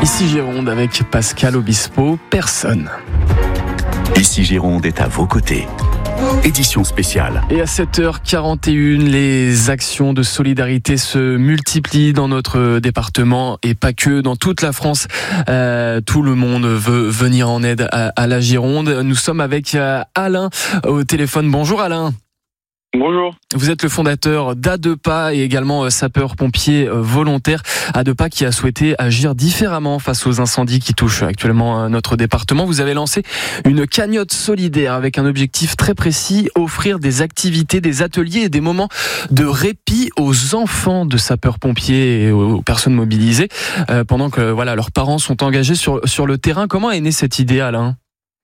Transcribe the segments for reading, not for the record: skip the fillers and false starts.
Ici Gironde avec Pascal Obispo, personne. Ici Gironde est à vos côtés. Édition spéciale. Et à 7h41, les actions de solidarité se multiplient dans notre département et pas que, dans toute la France. Tout le monde veut venir en aide à la Gironde. Nous sommes avec Alain au téléphone. Bonjour Alain. Bonjour. Vous êtes le fondateur d'Adepa et également sapeur-pompier volontaire. Adepa qui a souhaité agir différemment face aux incendies qui touchent actuellement notre département. Vous avez lancé une cagnotte solidaire avec un objectif très précis, offrir des activités, des ateliers et des moments de répit aux enfants de sapeurs-pompiers et aux personnes mobilisées pendant que leurs parents sont engagés sur le terrain. Comment est née cette idée, Alain ?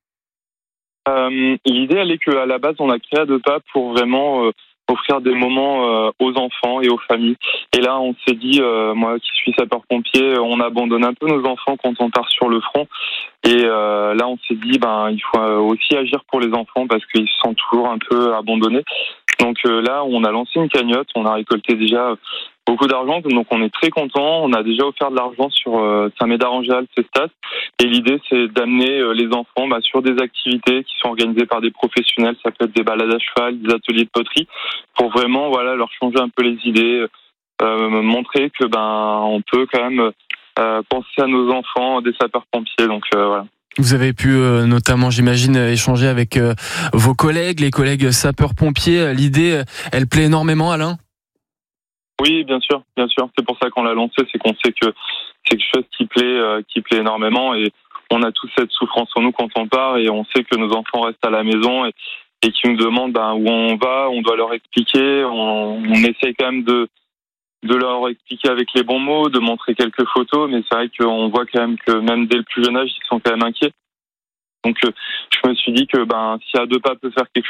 L'idée, elle est qu'à la base, on a créé Adepa pour vraiment offrir des moments aux enfants et aux familles. Et là, on s'est dit, moi qui suis sapeur-pompier, on abandonne un peu nos enfants quand on part sur le front. Et là, on s'est dit, il faut aussi agir pour les enfants parce qu'ils se sentent toujours un peu abandonnés. Donc là, on a lancé une cagnotte, on a récolté déjà beaucoup d'argent, donc on est très content. On a déjà offert de l'argent sur Saint-Médard-en-Jalles, Cestas. Et l'idée, c'est d'amener les enfants sur des activités qui sont organisées par des professionnels. Ça peut être des balades à cheval, des ateliers de poterie, pour vraiment leur changer un peu les idées, montrer que on peut quand même penser à nos enfants, des sapeurs-pompiers. Donc voilà. Vous avez pu notamment, j'imagine, échanger avec vos collègues, les collègues sapeurs-pompiers. L'idée, elle plaît énormément, Alain ? Oui, bien sûr. C'est pour ça qu'on l'a lancé, c'est qu'on sait que c'est quelque chose qui plaît énormément et on a tous cette souffrance en nous quand on part et on sait que nos enfants restent à la maison et qui nous demandent où on va, on doit leur expliquer, on essaie quand même de leur expliquer avec les bons mots, de montrer quelques photos, mais c'est vrai qu'on voit quand même que même dès le plus jeune âge, ils sont quand même inquiets. Donc je me suis dit que si Adepa peut faire quelque chose